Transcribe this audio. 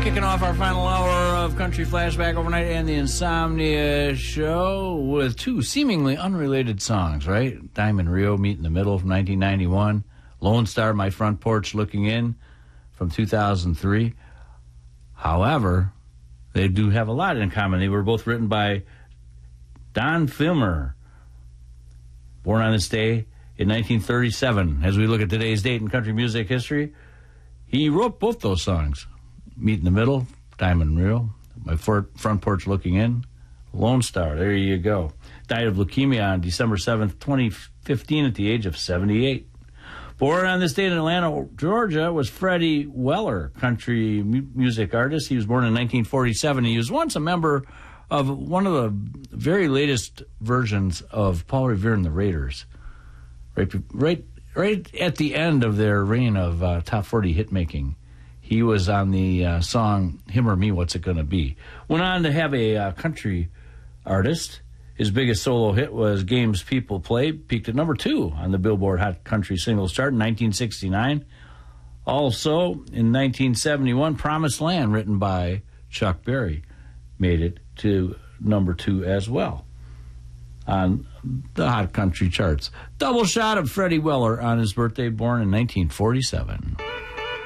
Kicking off our final hour of Country Flashback Overnight and the Insomnia Show with two seemingly unrelated songs, right? Diamond Rio, Meet in the Middle from 1991. Lone Star, My Front Porch Looking In from 2003. However, they do have a lot in common. They were both written by Don Filmer, born on this day in 1937. As we look at today's date in country music history, he wrote both those songs. Meet in the Middle, Diamond Rio, My Front Porch Looking In, Lone Star. There you go. Died of leukemia on December 7th, 2015 at the age of 78. Born on this date in Atlanta, Georgia, was Freddie Weller, country music artist. He was born in 1947. He was once a member of one of the very latest versions of Paul Revere and the Raiders. Right at the end of their reign of top 40 hit making. He was on the song Him or Me, What's It Gonna Be? Went on to have a country artist. His biggest solo hit was Games People Play. Peaked at number 2 on the Billboard Hot Country Singles Chart in 1969. Also, in 1971, Promised Land, written by Chuck Berry, made it to number 2 as well on the Hot Country charts. Double shot of Freddie Weller on his birthday, born in 1947.